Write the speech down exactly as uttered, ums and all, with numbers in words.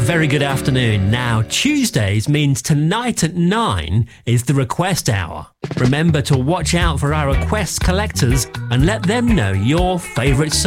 very good afternoon. Now, Tuesdays means tonight at nine is the request hour. Remember to watch out for our request collectors and let them know your favourite song.